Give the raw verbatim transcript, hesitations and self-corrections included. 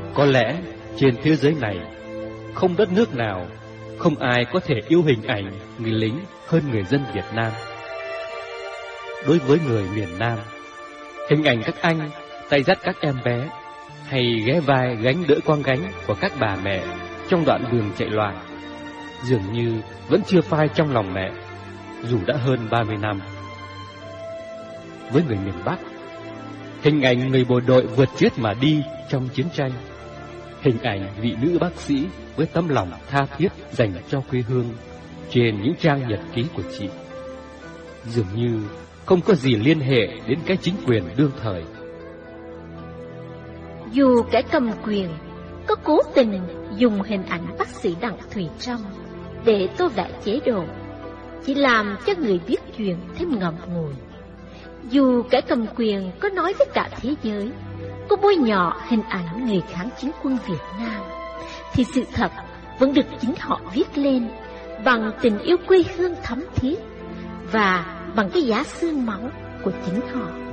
Có lẽ trên thế giới này không đất nước nào, không ai có thể yêu hình ảnh người lính hơn người dân Việt Nam. Đối với người miền Nam, hình ảnh các anh tay dắt các em bé, hay ghé vai gánh đỡ quang gánh của các bà mẹ trong đoạn đường chạy loạn, dường như vẫn chưa phai trong lòng mẹ, dù đã hơn ba mươi năm. Với người miền Bắc, hình ảnh người bộ đội vượt chết mà đi trong chiến tranh, hình ảnh vị nữ bác sĩ với tấm lòng tha thiết dành cho quê hương trên những trang nhật ký của chị, dường như không có gì liên hệ đến cái chính quyền đương thời. Dù kẻ cầm quyền có cố tình dùng hình ảnh bác sĩ Đặng Thùy Trâm để tô vẽ chế độ, chỉ làm cho người viết chuyện thêm ngậm ngùi. Dù kẻ cầm quyền có nói với cả thế giới, có bôi nhọ hình ảnh người kháng chiến quân Việt Nam, thì sự thật vẫn được chính họ viết lên bằng tình yêu quê hương thấm thiết và bằng cái giá xương máu của chính họ.